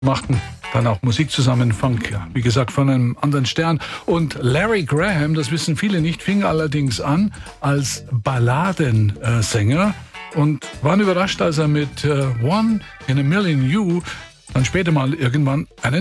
machten dann auch Musik zusammen, Funk, ja, wie gesagt, von einem anderen Stern. Und Larry Graham, das wissen viele nicht, fing allerdings an als Balladensänger und waren überrascht, als er mit One in a Million You dann später mal irgendwann einen